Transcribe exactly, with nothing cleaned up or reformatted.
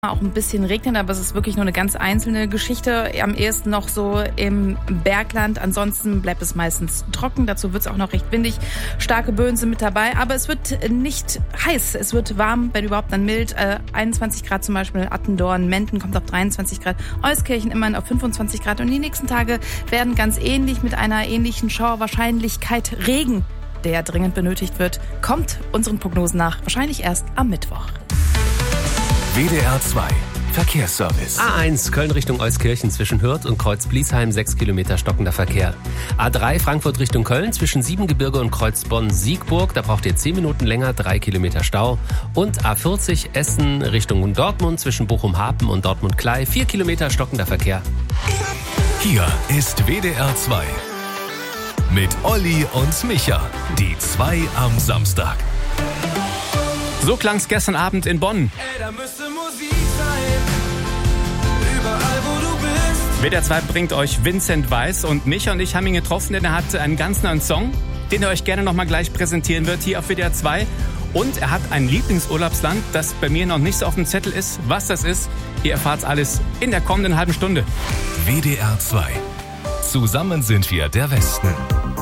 Auch ein bisschen regnen, aber es ist wirklich nur eine ganz einzelne Geschichte. Am ehesten noch so im Bergland. Ansonsten bleibt es meistens trocken. Dazu wird es auch noch recht windig. Starke Böen sind mit dabei, aber es wird nicht heiß. Es wird warm, wenn überhaupt dann mild. Äh, einundzwanzig Grad zum Beispiel in Attendorn. Menden kommt auf dreiundzwanzig Grad. Euskirchen immerhin auf fünfundzwanzig Grad. Und die nächsten Tage werden ganz ähnlich mit einer ähnlichen Schauerwahrscheinlichkeit Regen, der dringend benötigt wird, kommt unseren Prognosen nach. Wahrscheinlich erst am Mittwoch. W D R zwei Verkehrsservice. A eins Köln Richtung Euskirchen zwischen Hürth und Kreuz Bliesheim sechs Kilometer stockender Verkehr. A drei Frankfurt Richtung Köln zwischen Siebengebirge und Kreuz Bonn-Siegburg. Da braucht ihr zehn Minuten länger, drei Kilometer Stau. Und A vierzig Essen Richtung Dortmund zwischen Bochum-Hapen und Dortmund-Klei. vier Kilometer stockender Verkehr. Hier ist W D R zwei mit Olli und Micha. Die zwei am Samstag. So klang's gestern Abend in Bonn. Ey, da müsste Musik sein, überall wo du bist. W D R zwei bringt euch Vincent Weiss und Micha und ich haben ihn getroffen, denn er hat einen ganz neuen Song, den er euch gerne nochmal gleich präsentieren wird hier auf W D R zwei. Und er hat ein Lieblingsurlaubsland, das bei mir noch nicht so auf dem Zettel ist. Was das ist, ihr erfahrt's alles in der kommenden halben Stunde. W D R zwei. Zusammen sind wir der Westen.